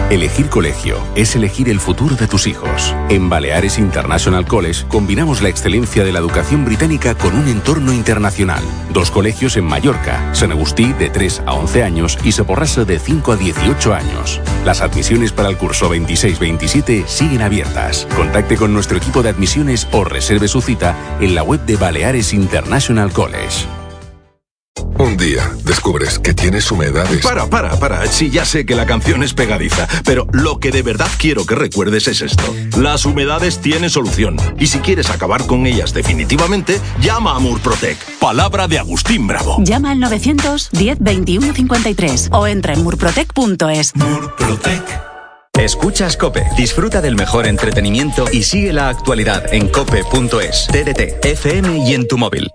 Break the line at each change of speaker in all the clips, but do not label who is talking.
Elegir colegio es elegir el futuro de tus hijos. En Baleares International College combinamos la excelencia de la educación británica con un entorno internacional. 2 colegios en Mallorca, San Agustí de 3 a 11 años y Soporrasa de 5 a 18 años. Las admisiones para el curso 26-27 siguen abiertas. Contacte con nuestro equipo de admisiones o reserve su cita en la web de Baleares International College.
Un día descubres que tienes humedades.
Para. Sí, ya sé que la canción es pegadiza, pero lo que de verdad quiero que recuerdes es esto. Las humedades tienen solución. Y si quieres acabar con ellas definitivamente, llama a Murprotec. Palabra de Agustín Bravo.
Llama al 910 21 53 o entra en murprotec.es.
Murprotec.
Escuchas COPE. Disfruta del mejor entretenimiento y sigue la actualidad en cope.es, TDT, FM y en tu móvil.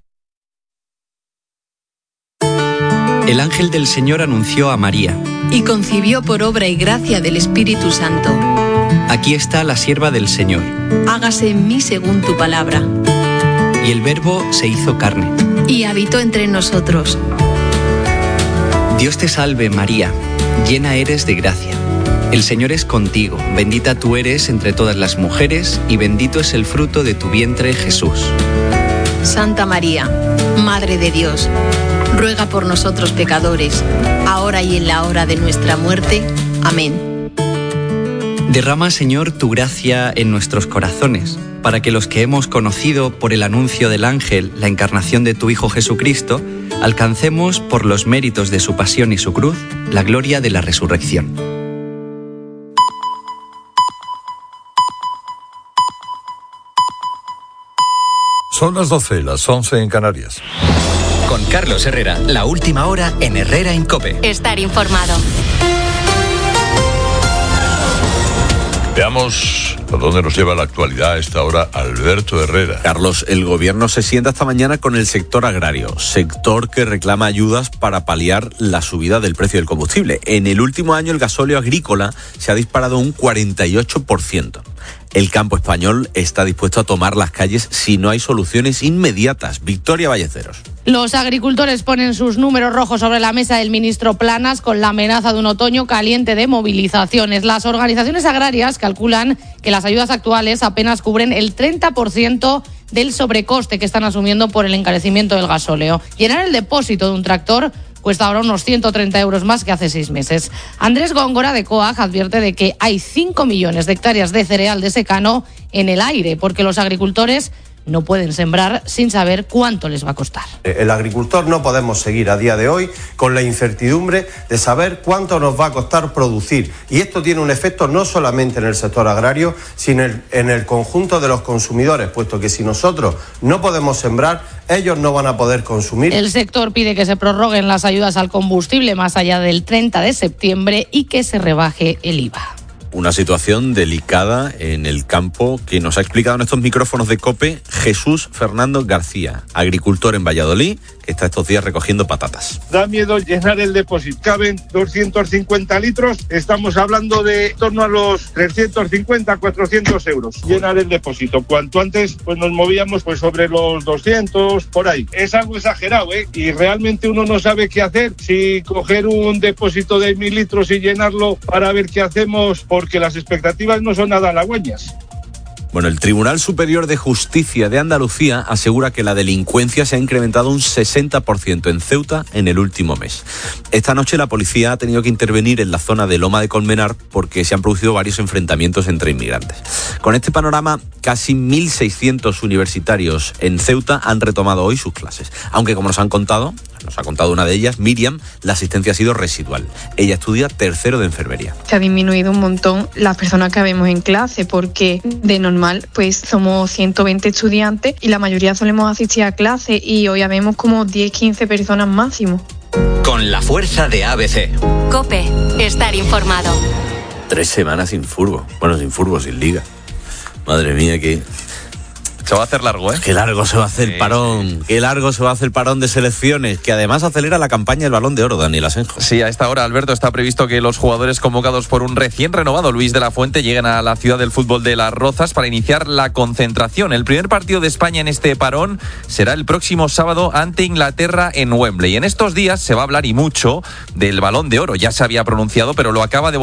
El ángel del Señor anunció a María.
Y concibió por obra y gracia del Espíritu Santo.
Aquí está la sierva del Señor.
Hágase en mí según tu palabra.
Y el Verbo se hizo carne.
Y habitó entre nosotros.
Dios te salve, María, llena eres de gracia. El Señor es contigo, bendita tú eres entre todas las mujeres, y bendito es el fruto de tu vientre, Jesús.
Santa María, Madre de Dios, ruega por nosotros pecadores, ahora y en la hora de nuestra muerte. Amén.
Derrama, Señor, tu gracia en nuestros corazones, para que los que hemos conocido por el anuncio del ángel la encarnación de tu Hijo Jesucristo, alcancemos, por los méritos de su pasión y su cruz, la gloria de la resurrección.
Son las 12, las 11 en Canarias.
Con Carlos Herrera, la última hora en Herrera en COPE.
Estar informado.
Veamos a dónde nos lleva la actualidad a esta hora Alberto Herrera.
Carlos, el gobierno se sienta esta mañana con el sector agrario, sector que reclama ayudas para paliar la subida del precio del combustible. En el último año el gasóleo agrícola se ha disparado un 48%. El campo español está dispuesto a tomar las calles si no hay soluciones inmediatas. Victoria Ballesteros.
Los agricultores ponen sus números rojos sobre la mesa del ministro Planas con la amenaza de un otoño caliente de movilizaciones. Las organizaciones agrarias calculan que las ayudas actuales apenas cubren el 30% del sobrecoste que están asumiendo por el encarecimiento del gasóleo. Llenar el depósito de un tractor cuesta ahora unos 130 euros más que hace 6 meses. Andrés Góngora, de COAG, advierte de que hay 5 millones de hectáreas de cereal de secano en el aire, porque los agricultores no pueden sembrar sin saber cuánto les va a costar.
El agricultor no podemos seguir a día de hoy con la incertidumbre de saber cuánto nos va a costar producir. Y esto tiene un efecto no solamente en el sector agrario, sino en el conjunto de los consumidores, puesto que si nosotros no podemos sembrar, ellos no van a poder consumir.
El sector pide que se prorroguen las ayudas al combustible más allá del 30 de septiembre y que se rebaje el IVA.
Una situación delicada en el campo que nos ha explicado en estos micrófonos de COPE Jesús Fernando García, agricultor en Valladolid, que está estos días recogiendo patatas.
Da miedo llenar el depósito. Caben 250 litros, estamos hablando de en torno a los 350, 400 euros. Llenar el depósito. Cuanto antes pues nos movíamos pues sobre los 200, por ahí. Es algo exagerado, ¿eh? Y realmente uno no sabe qué hacer. Si coger un depósito de 1000 litros y llenarlo para ver qué hacemos, porque las expectativas no son nada halagüeñas.
Bueno, el Tribunal Superior de Justicia de Andalucía asegura que la delincuencia se ha incrementado un 60% en Ceuta en el último mes. Esta noche la policía ha tenido que intervenir en la zona de Loma de Colmenar porque se han producido varios enfrentamientos entre inmigrantes. Con este panorama, casi 1.600 universitarios en Ceuta han retomado hoy sus clases. Aunque, como nos ha contado una de ellas, Miriam, la asistencia ha sido residual. Ella estudia tercero de enfermería.
Se ha disminuido un montón las personas que vemos en clase porque de normal pues somos 120 estudiantes y la mayoría solemos asistir a clase y hoy habemos como 10-15 personas máximo.
Con la fuerza de ABC.
COPE, estar informado.
3 semanas sin fútbol. Bueno, sin fútbol, sin liga. Madre mía, que...
Se va a hacer largo, ¿eh?
Qué largo se va a hacer el parón. Qué largo se va a hacer el parón de selecciones, que además acelera la campaña del Balón de Oro, Daniel Asenjo.
Sí, a esta hora, Alberto, está previsto que los jugadores convocados por un recién renovado Luis de la Fuente lleguen a la ciudad del fútbol de Las Rozas para iniciar la concentración. El primer partido de España en este parón será el próximo sábado ante Inglaterra en Wembley. En estos días se va a hablar y mucho del Balón de Oro. Ya se había pronunciado, pero lo acaba de